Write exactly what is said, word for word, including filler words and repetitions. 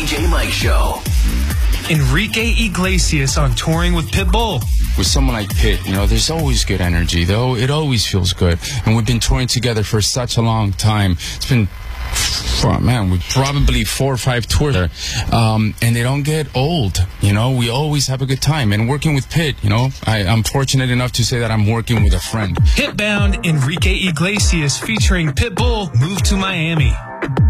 J Mike Show. Enrique Iglesias on touring with Pitbull. With someone like Pitt, you know, there's always good energy, though. It always feels good. And we've been touring together for such a long time. It's been, oh, man, we probably four or five tours there. Um, and they don't get old, you know. We always have a good time. And working with Pitt, you know, I, I'm fortunate enough to say that I'm working with a friend. Hitbound, Enrique Iglesias featuring Pitbull, Move to Miami.